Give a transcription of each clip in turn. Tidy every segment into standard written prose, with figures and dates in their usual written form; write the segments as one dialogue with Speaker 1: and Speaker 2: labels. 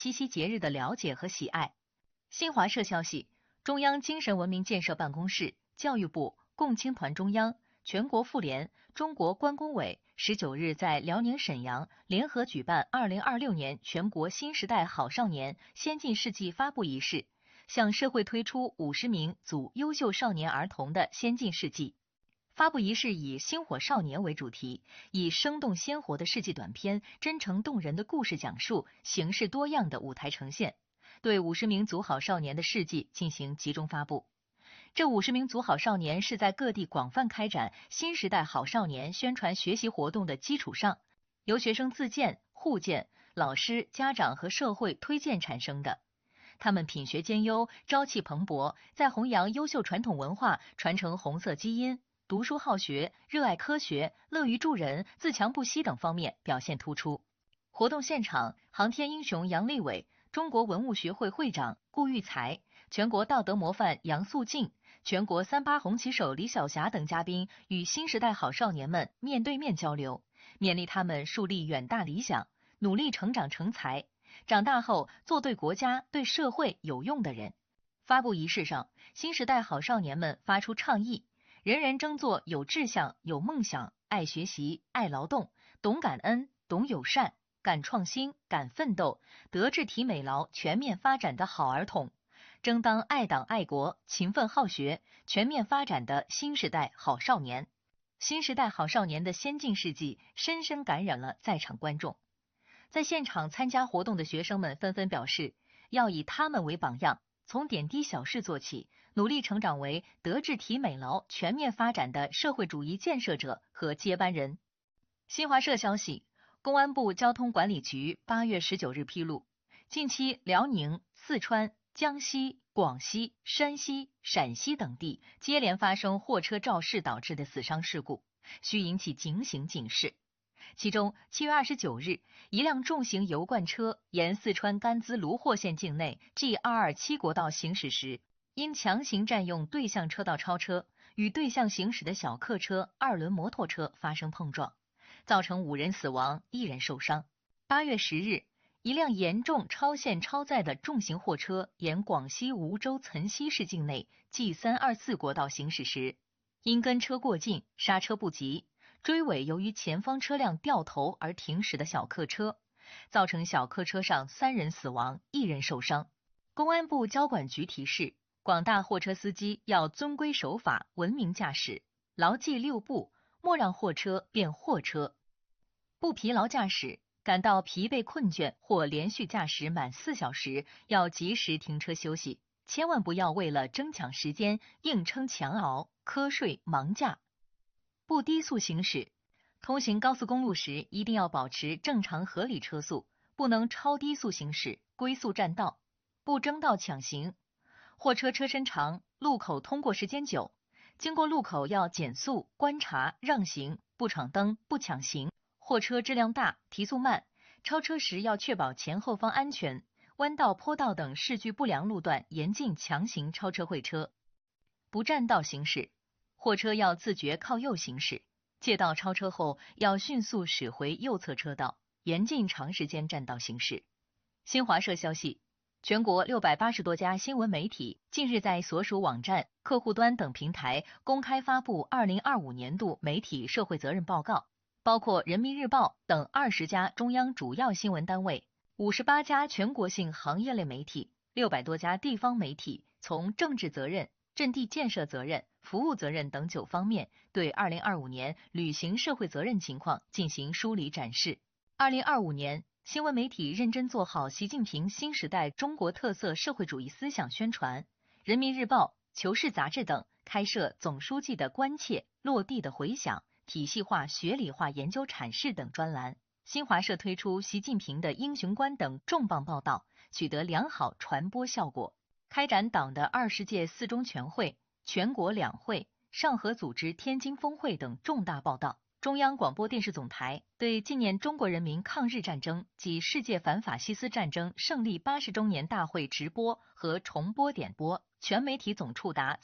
Speaker 1: 七夕节日的了解和喜爱。新华社消息，中央精神文明建设办公室、教育部、共青团中央、全国妇联、中国关工委19日在辽宁沈阳联合举办2026年全国新时代好少年先进事迹发布仪式，向社会推出50名组优秀少年儿童的先进事迹。发布仪式以星火少年为主题，以生动鲜活的事迹短片、真诚动人的故事讲述、形式多样的舞台呈现，对50名组好少年的事迹进行集中发布。这50名组好少年是在各地广泛开展新时代好少年宣传学习活动的基础上，由学生自荐、互荐、老师、家长和社会推荐产生的。他们品学兼优，朝气蓬勃，在弘扬优秀传统文化、传承红色基因、读书好学、热爱科学、乐于助人、自强不息等方面表现突出。活动现场，航天英雄杨利伟、中国文物学会会长顾育才、全国道德模范杨素静、全国3·8红旗手李晓霞等嘉宾与新时代好少年们面对面交流，勉励他们树立远大理想，努力成长成才，长大后做对国家、对社会有用的人。发布仪式上，新时代好少年们发出倡议，人人争做有志向、有梦想、爱学习、爱劳动、懂感恩、懂友善、敢创新、敢奋斗、德智体美劳全面发展的好儿童，争当爱党爱国、勤奋好学、全面发展的新时代好少年。新时代好少年的先进事迹深深感染了在场观众。在现场参加活动的学生们纷纷表示，要以他们为榜样，从点滴小事做起，努力成长为德智体美劳全面发展的社会主义建设者和接班人。新华社消息，公安部交通管理局8月19日披露，近期辽宁、四川、江西、广西、山西、陕西等地接连发生货车肇事导致的死伤事故，需引起警醒警示。其中7月29日，一辆重型油罐车沿四川甘孜卢霍县境内 G227 国道行驶时，因强行占用对向车道超车，与对向行驶的小客车、2轮摩托车发生碰撞，造成5人死亡、1人受伤。8月10日，一辆严重超限超载的重型货车沿广西梧州岑溪市境内 G324 国道行驶时，因跟车过近，刹车不及，追尾由于前方车辆掉头而停驶的小客车，造成小客车上3人死亡、1人受伤。公安部交管局提示，广大货车司机要遵规守法、文明驾驶，牢记6不，莫让货车变货车。不疲劳驾驶，感到疲惫困倦或连续驾驶满4小时，要及时停车休息，千万不要为了争抢时间硬撑强熬、瞌睡忙驾。不低速行驶，通行高速公路时一定要保持正常合理车速，不能超低速行驶、龟速占道。不争道抢行，货车车身长，路口通过时间久，经过路口要减速、观察、让行，不闯灯、不抢行。货车质量大、提速慢，超车时要确保前后方安全，弯道、坡道等视距不良路段严禁强行超车会车。不占道行驶，货车要自觉靠右行驶，借道超车后要迅速驶回右侧车道，严禁长时间占道行驶。新华社消息，全国680多家新闻媒体近日在所属网站、客户端等平台公开发布2025年度媒体社会责任报告，包括人民日报等20家中央主要新闻单位、58家全国性行业类媒体、600多家地方媒体，从政治责任、阵地建设责任、服务责任等9方面对2025年履行社会责任情况进行梳理展示。2025年，新闻媒体认真做好习近平新时代中国特色社会主义思想宣传。人民日报、求是杂志等开设总书记的关切、落地的回响、体系化、学理化研究阐释等专栏。新华社推出习近平的英雄观等重磅报道，取得良好传播效果。开展党的20届4中全会、全国两会、上合组织天津峰会等重大报道。中央广播电视总台对纪念中国人民抗日战争及世界反法西斯战争胜利80周年大会直播和重播点播，全媒体总触达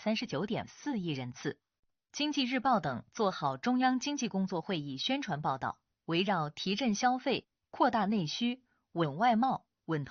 Speaker 1: 339.4亿人次。经济日报等做好中央经济工作会议宣传报道，围绕提振消费、扩大内需、稳外贸、